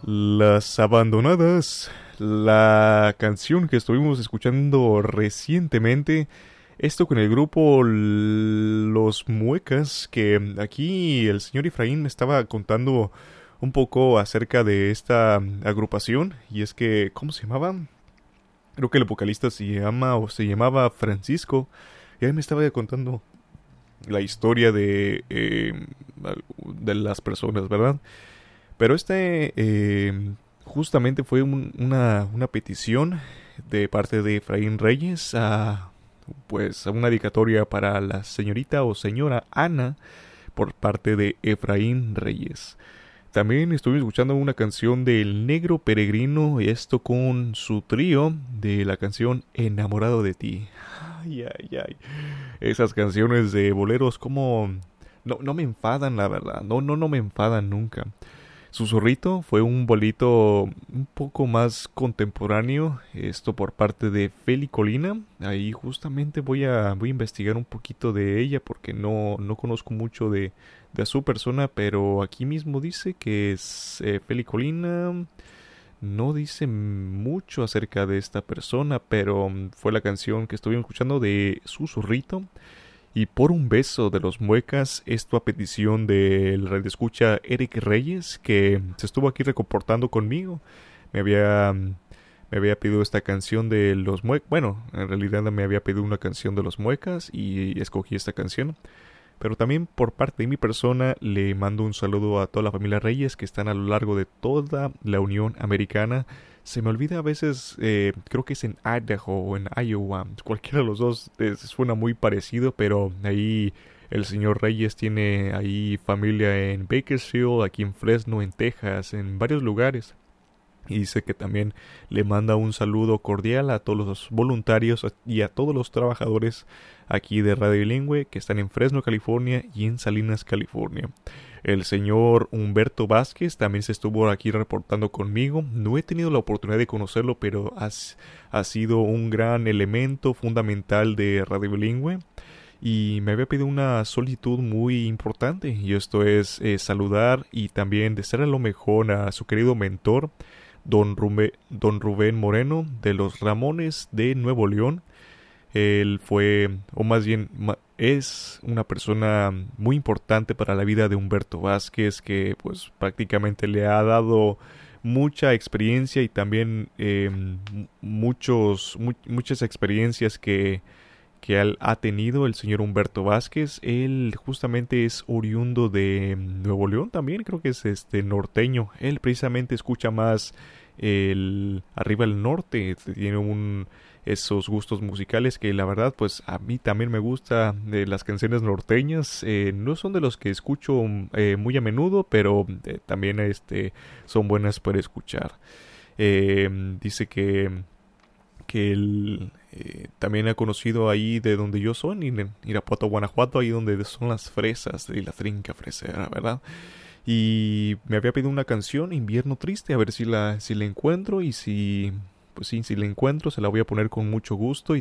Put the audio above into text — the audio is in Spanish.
Las Abandonadas, la canción que estuvimos escuchando recientemente, esto con el grupo Los Muecas, que aquí el señor Efraín me estaba contando un poco acerca de esta agrupación, y es que, ¿cómo se llamaba? Creo que el vocalista se llama o se llamaba Francisco, y él me estaba contando la historia de las personas, ¿verdad? Pero justamente fue una petición de parte de Efraín Reyes a una dedicatoria para la señorita o señora Ana por parte de Efraín Reyes. También estuve escuchando una canción del Negro Peregrino, esto con su trío de la canción Enamorado de ti. Ay, ay, ay. Esas canciones de boleros como... No me enfadan, la verdad. No me enfadan nunca. Susurrito fue un bolito un poco más contemporáneo, esto por parte de Feli Colina. Ahí justamente voy a investigar un poquito de ella porque no conozco mucho de su persona, pero aquí mismo dice que es Feli Colina. No dice mucho acerca de esta persona, pero fue la canción que estuvimos escuchando de Susurrito. Y por un beso de los Muecas, esto a petición del radioescucha Eric Reyes, que se estuvo aquí reportando conmigo. Me había pedido esta canción de los Muecas. Bueno, en realidad me había pedido una canción de los Muecas y escogí esta canción. Pero también por parte de mi persona le mando un saludo a toda la familia Reyes que están a lo largo de toda la Unión Americana. Se me olvida a veces, creo que es en Idaho o en Iowa. Cualquiera de los dos suena muy parecido, pero ahí el señor Reyes tiene ahí familia en Bakersfield, aquí en Fresno, en Texas, en varios lugares. Y dice que también le manda un saludo cordial a todos los voluntarios y a todos los trabajadores aquí de Radio Bilingüe que están en Fresno, California y en Salinas, California. El señor Humberto Vázquez también se estuvo aquí reportando conmigo. No he tenido la oportunidad de conocerlo, pero ha sido un gran elemento fundamental de Radio Bilingüe. Y me había pedido una solicitud muy importante, y esto es saludar y también desear lo mejor a su querido mentor, don Rubén Moreno, de los Ramones de Nuevo León. Él fue, o más bien es una persona muy importante para la vida de Humberto Vázquez, que pues prácticamente le ha dado mucha experiencia y también muchas experiencias que él ha tenido el señor Humberto Vázquez. Él justamente es oriundo de Nuevo León también, creo que es norteño. Él precisamente escucha más arriba el norte, tiene esos gustos musicales que la verdad pues a mí también me gusta de las canciones norteñas. No son de los que escucho muy a menudo, pero también son buenas para escuchar. Dice que él también ha conocido ahí de donde yo soy, en Irapuato, Guanajuato, ahí donde son las fresas y la trinca fresera, ¿verdad? Y me había pedido una canción, Invierno Triste, a ver si la encuentro, y si la encuentro se la voy a poner con mucho gusto. Y